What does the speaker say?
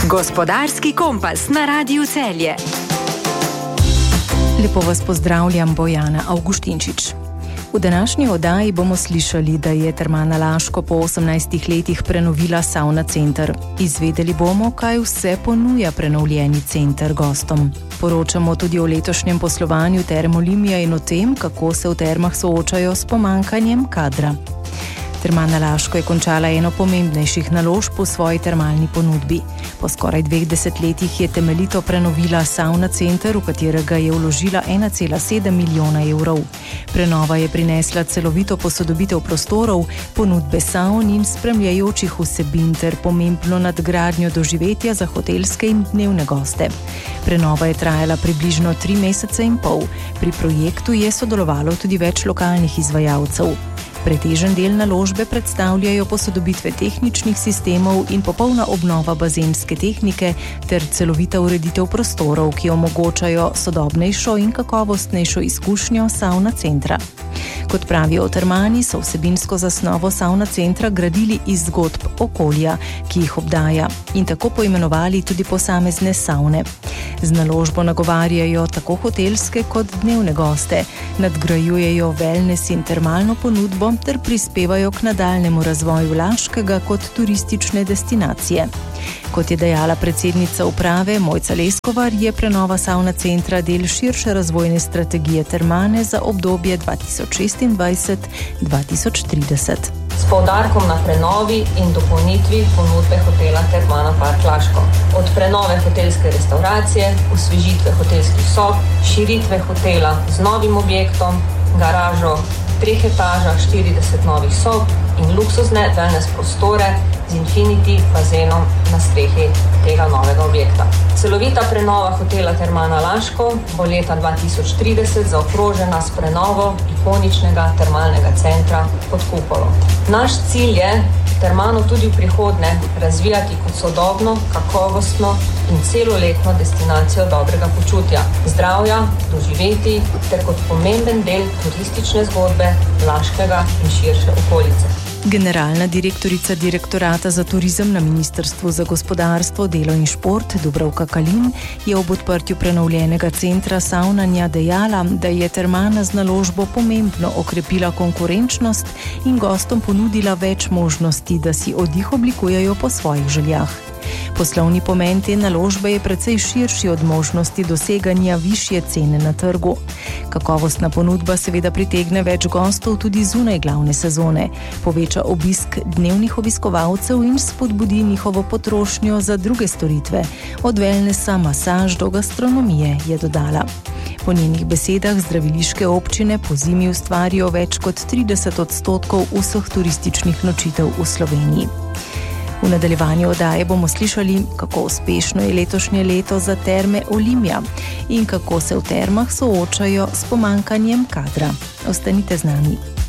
Gospodarski kompas na Radiu Celje. Lepo vas pozdravljam, Bojana Avguštinčič. V današnji oddaji bomo slišali, da je Termana Laško po 18 letih prenovila savna center. Izvedeli bomo, kaj vse ponuja prenovljeni center gostom. Poročamo tudi o letošnjem poslovanju Term Olimia in o tem, kako se v termah soočajo s pomanjkanjem kadra. Termana Laško je končala eno pomembnejših naložb v svoji termalni ponudbi. Po skoraj 2 desetletjih je temeljito prenovila savna center, v katerega je vložila 1,7 milijona evrov. Prenova je prinesla celovito posodobitev prostorov, ponudbe savn in spremljajočih vsebin ter pomembno nadgradnjo doživetja za hotelske in dnevne goste. Prenova je trajala približno 3 mesece in pol. Pri projektu je sodelovalo tudi več lokalnih izvajalcev. Pretežen del naložbe predstavljajo posodobitve tehničnih sistemov in popolna obnova bazenske tehnike ter celovita ureditev prostorov, ki omogočajo sodobnejšo in kakovostnejšo izkušnjo savna centra. Kot pravijo v Termani, so vsebinsko zasnovo savna centra gradili iz zgodb okolja, ki jih obdaja, in tako poimenovali tudi posamezne savne. Z naložbo nagovarjajo tako hotelske kot dnevne goste, nadgrajujejo wellness in termalno ponudbo ter prispevajo k nadaljnemu razvoju Laškega kot turistične destinacije. Kot je dejala predsednica uprave Mojca Leskovar, je prenova savna centra del širše razvojne strategije Termane za obdobje 2026-2030. S poudarkom na prenovi in dopolnitvi ponudbe hotela Termana Park Laško. Od prenove hotelske restauracije, osvežitve hotelskih sob, širitve hotela z novim objektom, garažo, 3 etažah, 40 novih sob in luksuzne wellness prostore z Infinity bazenom na strehi tega novega objekta. Celovita prenova hotela Termana Laško bo leta 2030 zaokrožena s prenovo ikoničnega termalnega centra pod kupolo. Naš cilj je Termano tudi v prihodnje razvijati kot sodobno, kakovostno in celoletno destinacijo dobrega počutja, zdravja, doživeti ter kot pomemben del turistične zgodbe Laškega in širše okolice. Generalna direktorica Direktorata za turizem na Ministrstvu za gospodarstvo, delo in šport Dubravka Kalin je ob odprtju prenovljenega centra savnanja dejala, da je Termana z naložbo pomembno okrepila konkurenčnost in gostom ponudila več možnosti, da si oddih oblikujejo po svojih željah. Poslovni pomen te naložbe je precej širši od možnosti doseganja višje cene na trgu. Kakovostna ponudba seveda pritegne več gostov tudi zunaj glavne sezone, poveča obisk dnevnih obiskovalcev in spodbudi njihovo potrošnjo za druge storitve, od wellnessa, masaž do gastronomije, je dodala. Po njenih besedah zdraviliške občine po zimi ustvarijo več kot 30% vseh turističnih nočitev v Sloveniji. V nadaljevanju oddaje bomo slišali, kako uspešno je letošnje leto za Terme Olimia in kako se v termah soočajo s pomanjkanjem kadra. Ostanite z nami.